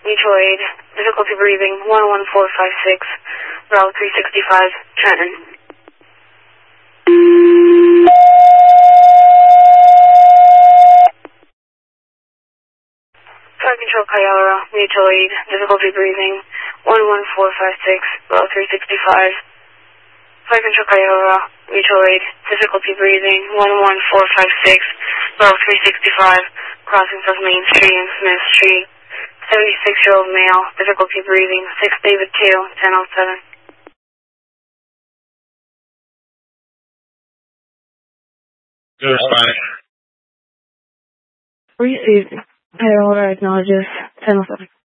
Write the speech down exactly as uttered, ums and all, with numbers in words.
mutual aid, difficulty breathing, one one four five six, Bravo three sixty-five, Trenton. Fire Control Kayara, mutual aid, difficulty breathing, one one four five six, Bravo three sixty-five. Fire Control Kayara, mutual aid, difficulty breathing, one one four five six, Bravo three sixty-five, crossing of Main Street and Smith Street. seventy-six-year-old male, difficulty breathing, six David two, ten oh seven. Good, fine. Received. Payroll acknowledges ten oh seven.